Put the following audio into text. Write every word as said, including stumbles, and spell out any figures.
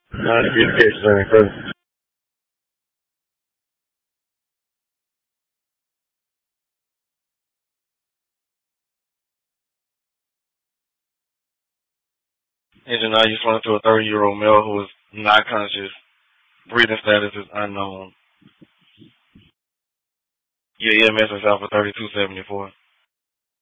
Not to get pictures in person. Agent, I just went to a thirty-year-old male who was not conscious. Breathing status is unknown. Your E M S is out for thirty-two seventy-four.